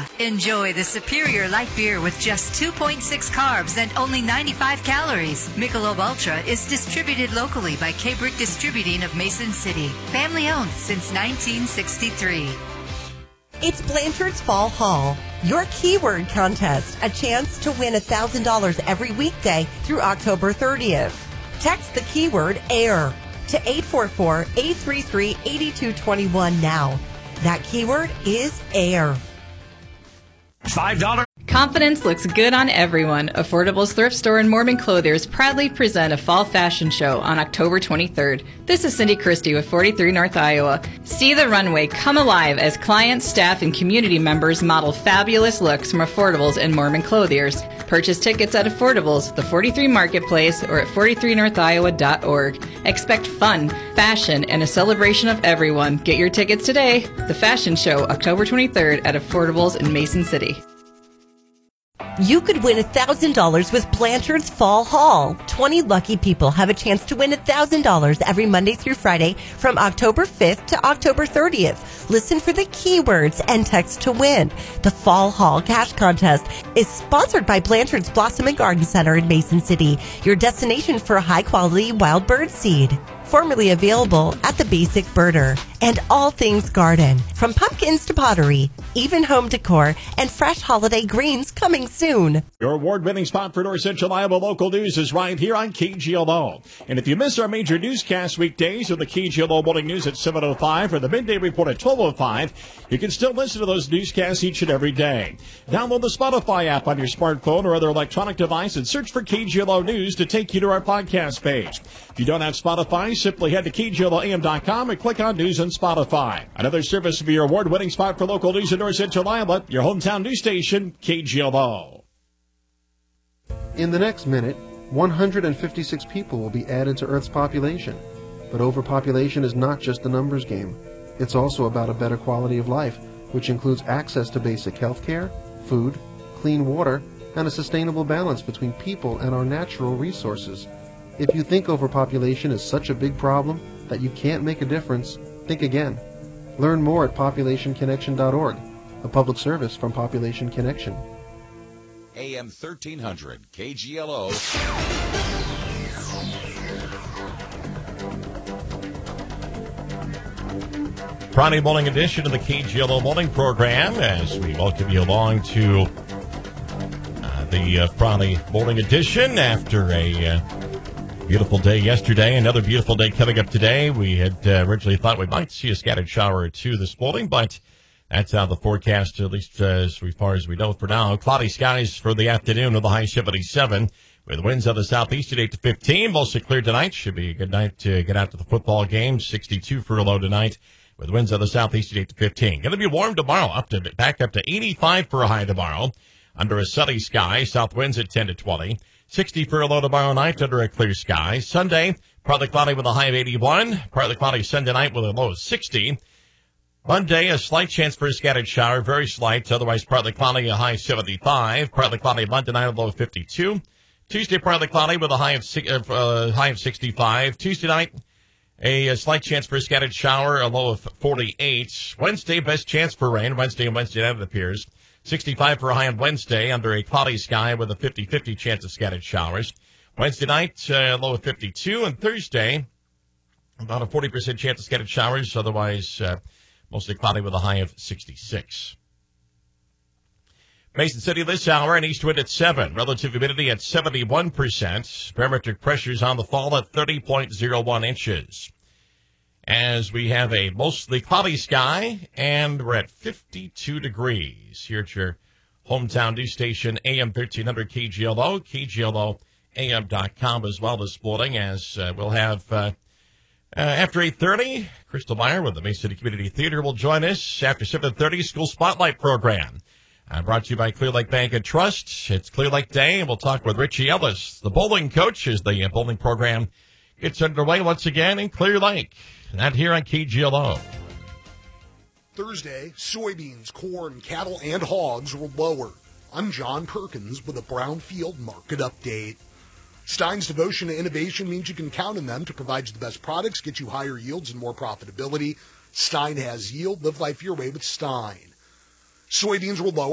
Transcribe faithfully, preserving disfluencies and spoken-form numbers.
Ultra. Enjoy the superior light beer with just two point six carbs and only ninety-five calories. Michelob Ultra is distributed locally by K-Brick Distributing of Mason City. Family owned since nineteen sixty-three. It's Blanchard's Fall Haul, your keyword contest. A chance to win one thousand dollars every weekday through October thirtieth. Text the keyword AIR to eight four four, eight three three, eight two two one now. That keyword is AIR. five dollars. Confidence looks good on everyone. Affordable's thrift store and Mormon Clothiers proudly present a fall fashion show on October twenty-third. This is Cindy Christie with forty-three North Iowa. See the runway come alive as clients, staff, and community members model fabulous looks from Affordables and Mormon Clothiers. Purchase tickets at Affordables, the forty-three Marketplace, or at forty-three north iowa dot org. Expect fun, fashion, and a celebration of everyone. Get your tickets today. The fashion show, October twenty-third at Affordables in Mason City. You could win one thousand dollars with Blanchard's Fall Haul. twenty lucky people have a chance to win one thousand dollars every Monday through Friday from October fifth to October thirtieth. Listen for the keywords and text to win. The Fall Haul Cash Contest is sponsored by Blanchard's Blossom and Garden Center in Mason City, your destination for high-quality wild bird seed. Formerly available at the Basic Birder. And all things garden, from pumpkins to pottery, even home decor, and fresh holiday greens coming soon. Your award-winning spot for North Central Iowa local news is right here on K G L O. And if you miss our major newscast weekdays or the K G L O Morning News at seven oh five or the Midday Report at twelve oh five, you can still listen to those newscasts each and every day. Download the Spotify app on your smartphone or other electronic device and search for K G L O News to take you to our podcast page. If you don't have Spotify, simply head to K G L O A M dot com and click on News on Spotify. Another service for your award-winning spot for local news in North Central Iowa, your hometown news station, K G L O. In the next minute, one hundred fifty-six people will be added to Earth's population. But overpopulation is not just a numbers game. It's also about a better quality of life, which includes access to basic health care, food, clean water, and a sustainable balance between people and our natural resources. If you think overpopulation is such a big problem that you can't make a difference, think again. Learn more at population connection dot org, a public service from Population Connection. A M thirteen hundred, K G L O. Friday morning edition of the K G L O morning program as we welcome you along to uh, the uh, Friday morning edition after a uh, beautiful day yesterday. Another beautiful day coming up today. We had uh, originally thought we might see a scattered shower or two this morning, but that's how the forecast, at least uh, as far as we know for now. Cloudy skies for the afternoon with the high seventy-seven. With winds out of the southeast at eight to fifteen. Mostly clear tonight. Should be a good night to get out to the football game. sixty-two for a low tonight. With winds out of the southeast at eight to fifteen. Going to be warm tomorrow. Up to back up to eighty-five for a high tomorrow. Under a sunny sky. South winds at ten to twenty. sixty for a low tomorrow night under a clear sky. Sunday, partly cloudy with a high of eighty-one. Partly cloudy Sunday night with a low of sixty. Monday, a slight chance for a scattered shower. Very slight. Otherwise, partly cloudy, a high seventy-five. Partly cloudy Monday night, a low of fifty-two. Tuesday, partly cloudy with a high of uh, high of sixty-five. Tuesday night, a, a slight chance for a scattered shower, a low of forty-eight. Wednesday, best chance for rain. Wednesday and Wednesday night, it appears. sixty-five for a high on Wednesday under a cloudy sky with a fifty-fifty chance of scattered showers. Wednesday night, uh, low of fifty-two. And Thursday, about a forty percent chance of scattered showers. Otherwise, uh, mostly cloudy with a high of sixty-six. Mason City this hour, an east wind at seven. Relative humidity at seventy-one percent. Barometric pressures on the fall at thirty point oh one inches. As we have a mostly cloudy sky, and we're at fifty-two degrees here at your hometown news station, A M thirteen hundred K G L O, K G L O A M dot com as well this morning, as uh, we'll have, uh, uh, after eight thirty, Crystal Meyer with the Mason City Community Theater will join us. After seven thirty, School Spotlight program. Uh, brought to you by Clear Lake Bank and Trust. It's Clear Lake Day, and we'll talk with Richie Ellis, the bowling coach, as the uh, bowling program gets underway once again in Clear Lake. And that here on K G L O. Thursday, soybeans, corn, cattle, and hogs were lower. I'm John Perkins with a Brownfield Market Update. Stein's devotion to innovation means you can count on them to provide you the best products, get you higher yields and more profitability. Stein has yield. Live life your way with Stein. Soybeans were lower.